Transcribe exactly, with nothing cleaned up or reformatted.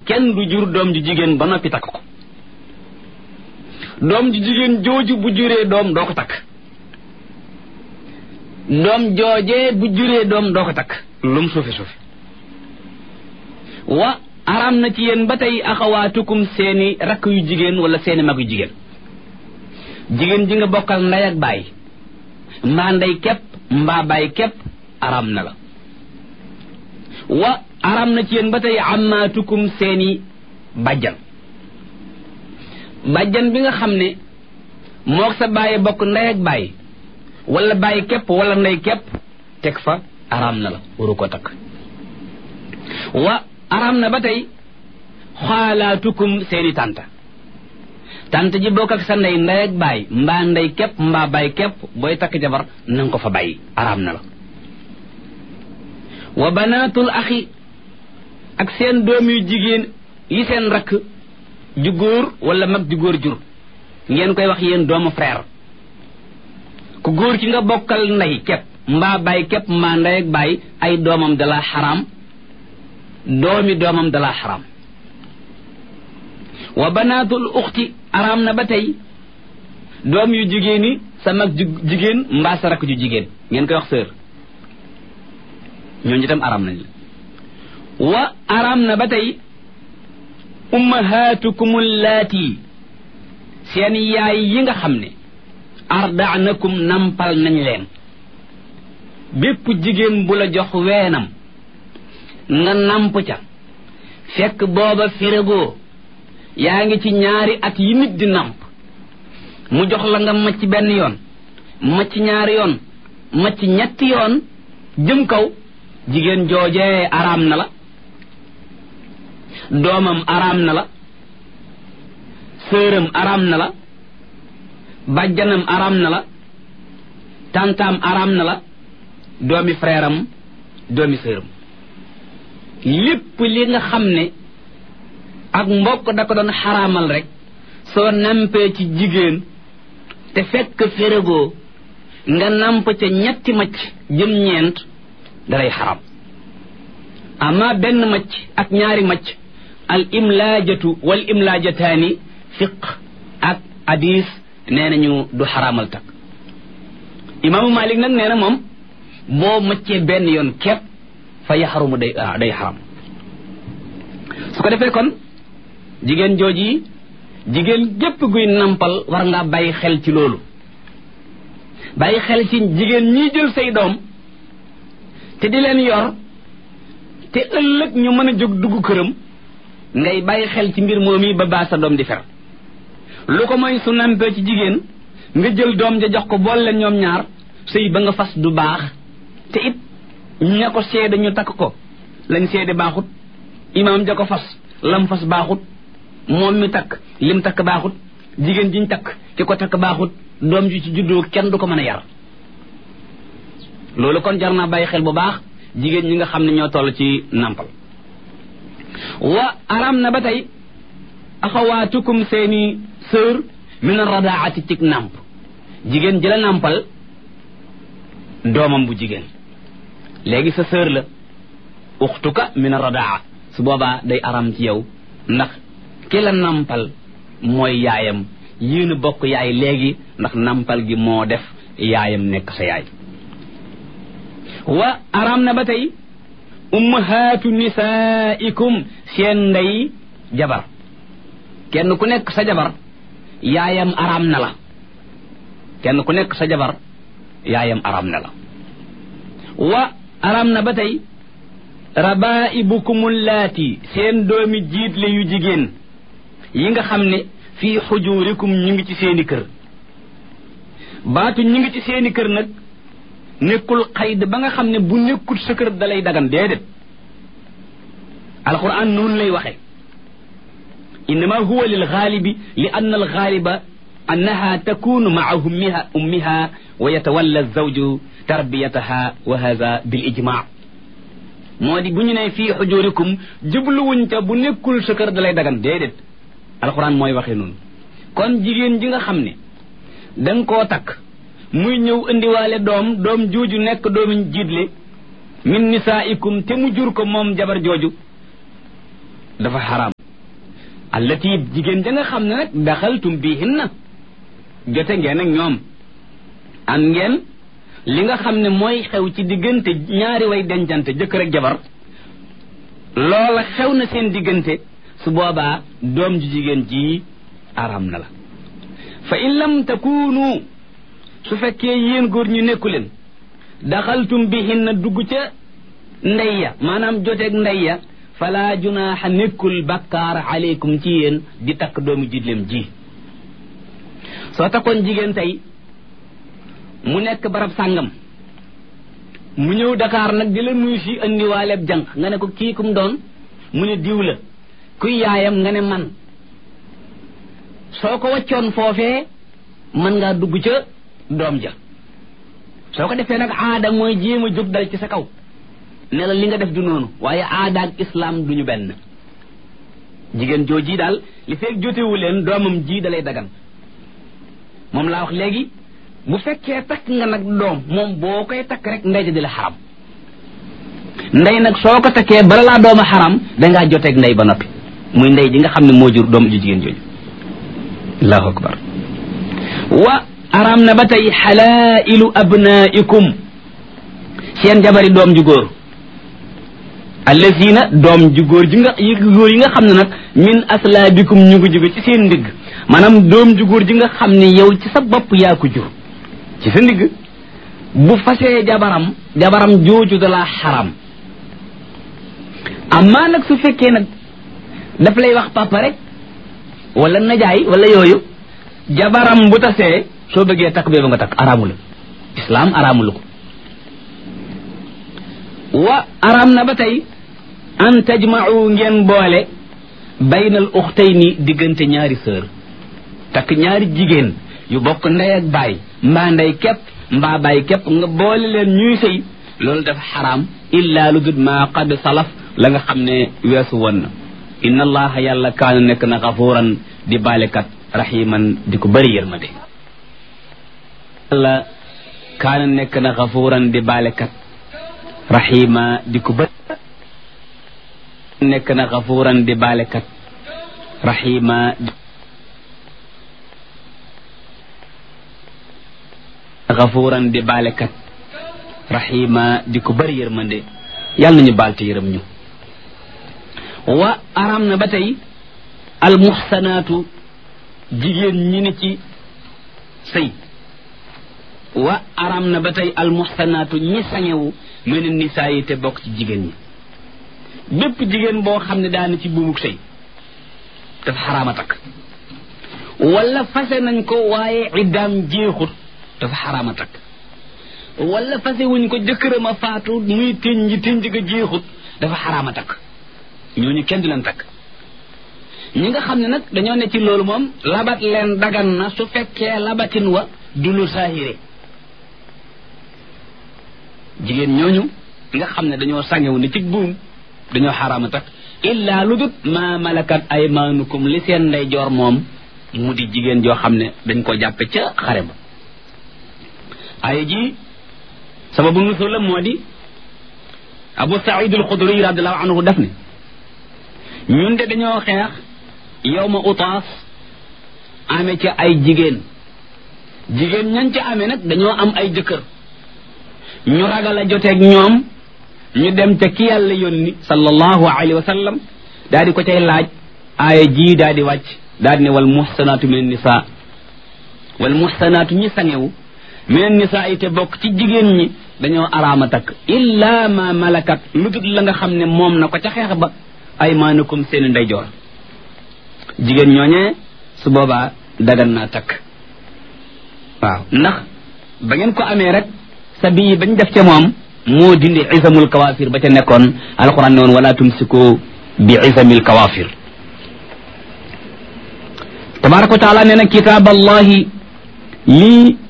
kenn du jur doom ju jigéen ba noppi takk ko doom ju jigéen jooju bu juree doom doo ko takk doom joojee bu juree doom doo ko takk lum suufi suufi wa araam na ci yéen ba tey axawaatukum seeni rakk yu jigéen wala seeni mag yu jigéen jigéen ji nga bokkal ndey ak baay mbaa ndey képp mbaa baay képp araam na la wa araam na ci yéen ba tey amaatukum seeni bàjjan bàjjan bi nga xam ne mook sa baay bokk ndey ak baay wala baay képp wala ndey képp teg fa araam na la waru ko takk wa araam na ba tey xaalaatukum seeni tànta tànta ji bokk ak sa ndey ndey ak baay mbaa ndey képp mbaa baay képp booy takk jabar nanga ko fa bàyyi araam na la wa banaatul axi ak seen doom yu jigéen yi seen rakk ju góor wala mag ju góor jur ngeen koy wax yéen doomu frère ku góor ki nga bokkal ndey képp mbaa baay képp mbaa ndey ak baay ay doomam dala xaraam doomi doomam dala xaraam wa banaatul uxti araam na ba tey doom yu jigéen yi sa mag ju jigéen mbaa sa rakk ju jigéen ngeen koy wax sœur ñooñu itam araam nañ la wa araam na ba tey ummahaatukum allaati seen yaay yi nga xam ne ardaanakum nampal nañ leen bépp jigéen bu la jox weenam nga namp ca fekk booba firagoo yaa ngi ci ñaari at yi nit di namp mu jox la nga macc benn yoon macc ñaari yoon macc ñetti yoon jëm kaw jigéen joojee araam na la doomam araam na la sëram araam na la bàjjanam araam na la tantaam araam na la doomi frère am doomi sëram lépp li nga xam ne ak mbokk da ko doon xaraamal rek soo nampee ci jigéen te fekk féregoo nga namp ca ñetti macc jëm ñeent dalay xaram ama benn macc ak ñaari macc al imlaajatu wal imlaajataani fiq ak hadis nee nañu du xaraamal takk imaamu Malik nag nee na moom boo maccee benn yoon képp fa yaxarumu day day xaram su ko defee kon jigéen jooji jigéen gépp guy nampal war ngaa bàyyi xel ci loolu bàyyi xel ci jigéen ñii jël say doom te di leen yor te ëllëg ñu mën a jóg dugg këram ngay bàyyi xel ci mbir moom yi ba baa sa doom di fer lu ko mooy su nampee ci jigéen nga jël doom ja jox ko bool leen ñoom ñaar sëy ba nga fas du baax te it ña ko seede ñu takk ko lañ seede baaxut imaam ja ko fas lam fas baaxut moom mi takk lim takk baaxut jigéen jiñ takk ki ko takk baaxut doom ji ci juddoo kenn du ko mën a yar loolu kon jar naa bàyyi xel bu baax jigéen ñi nga xam ne ñoo toll ci nampal wa araam na ba tey axawaatukum seeni sœur min ar-radaati cig namp jigéen ji la nampal doomam bu jigéen léegi sa sœur la uxtuka min ar-radaa su boobaa day araam ci yow ndax ki la nampal mooy yaayam yéen bokk yaay léegi ndax nampal gi moo def yaayam nekk sa yaay wa araam na ba tey ummahaatu nisaikum seen ndey jabar kenn ku nekk sa jabar yaayam araam na la kenn ku nekk sa jabar yaayam araam na la wa araam na ba tey rabaibukum allaati seen doomi jiitle yu jigéen yi nga xam ne fii xujurikum ñu ngi ci seeni kër baatu ñu ngi ci seeni kër nag nekkul xayd ba nga xam ne bu nekkul sa kër dalay dagan déedéet alquran noonu lay waxe innama huwa lil xaalibi li anna al xaaliba annaha takunu maa ummiha ummiha wa yatawalla zawju tarbiyataha wa hadha bil ijma moo di bu ñu ne fii xujurikum jubluwuñ ca bu nekkul sa kër dalay dagan déedéet alquran mooy waxe noonu kon jigéen ji nga xam ne danga koo takk muy ñëw indiwaale doom doom jooju nekk doomuñ jiitle min nisaikum te mu jur ko moom jabar jooju dafa xaraam allati jigéen ja nga xam ne nag daxaltum bihinna jote ngeen ak ñoom am ngeen li nga xam ne mooy xew ci diggante ñaari way dencante jëkkër ak jabar loola xew na seen diggante su boobaa doom ju jigéen ji araam na la fa in lam takunu su fekkee yéen góor ñu nekku leen daxaltum bihinna dugg ca ndey ya maanaam joteeg ndey ya fala junaaxa nekkul bakkaar aleykum ci yéen di takk doomu jidleem ji soo takkoon jigéen tey mu nekk barab sàngam mu ñëw Dakar nag di la nuyu si andiwaaleeb jànq nga ne ko kii kum doon mu ne diw la kuy yaayam nga ne man soo ko waccoon foofee mën ngaa dugg ca doom ja soo ko defee nag aada mooy jéem a jóg dal ci sa kaw ne la li nga def du noonu waaye aada ak islam duñu benn jigéen jooji daal li fekk jotewu leen doomam ji dalay dagan moom laa wax léegi bu fekkee takk nga nag doom moom boo koy takk rek ndey ja di la xaram ndey nag soo ko takkee bala laa dooma xaram dangaa joteeg ndey ba noppi muy ndey ji nga xam ne moo jur doom ju jigéen jooju allahu akbar wa araam na ba tey xalailu abnaikum seen jabari doom ju góor allazina doom ju góor ji nga góor yi nga xam ne nag min aslaabikum ñu ngi jóge ci seen ndigg maanaam doom ju góor ji nga xam ne yow ci sa bopp yaa ko jur ci sa ndigg bu fasee jabaram jabaram jooju da laa xaram amaa nag su fekkee nag daf lay wax papa rek wala najaay wala yooyu jabaram bu tasee soo bëggee takk bee ba nga takk araamu la islam araamu la ko wa araam na ba tey an tajma'u ngeen boole baynal uxtayni diggante ñaari sœur takk ñaari jigéen yu bokk ndey ak baay mbaa ndey képp mbaa baay képp nga boole leen ñuy sëy loolu dafa xaraam illa lu dut ma qad salaf la nga xam ne weesu woon na inna allaha yàlla kaana nekk na xafuuran di baalekat rahiman di ko bëri yërmande yàlla kaana nekk na xafuuran di baalekat rahima di ko bëri nekk na xafuuran di baalekat rahima xafuuran di baalekat rahima di ko bëri yërmande yàlla nañu baal te yërëm ñu wa aram na ba tey almuxsanaatu jigéen ñi ne ci sëy wa aram na ba tey almuxsanaatu ñi sañewu mën a nisaa yi te bokk ci jigéen ñi bépp jigéen boo xam ne daana ci buumuk sëy dafa xaraama takk wala fase nañ ko waaye iddaam jeexut dafa xaraama takk wala fase wuñ ko jëkkëram a faatu muy tënj tënj ga jeexut dafa xaraama takk ñooñu kenn du leen takk ñi nga xam ne nag dañoo ne ci loolu moom labat leen dagan na su fekkee labatin wa du lu saahire jigéen ñooñu nga xam ne dañoo sangewu ne ci buum dañoo xaraama takk illa lu dut ma malakat aymaanukum li seen ndey joor moom mu di jigéen joo xam ne dañ ko jàppe ca xare ba ay ji sababu nusul la moo di Abu Saïd al-Xudri radiyallahu anhu def ne ñun de dañoo xeex yawma utaas amee ca ay jigéen jigéen ñañ ca amee nag dañoo am ay jëkkër ñu ragal a joteeg ñoom ñu dem ca ki yàlla yónni sallallahu alayhi wa sallam daal di ko cay laaj aaya ji daal di wàcc daal di ne wal muhsanaatu min an-nisaa wal muhsanaatu ñi sangewu min an-nisaa yi te bokk ci jigéen ñi dañoo araama takk illa ma malakat lu dul la nga xam ne moom na ko ca xeex ba aymaanukum seeni ndeyjoor jigéen ñooñee su boobaa dagan naa takk waaw ndax ba ngeen ko amee rek sa bii bañ def ca moom moo dindi isamul kawaafir ba ca nekkoon alquran ne woon wala tumsiku bi isamil kawaafir tabaraka wa taala nee na kitaab allahi lii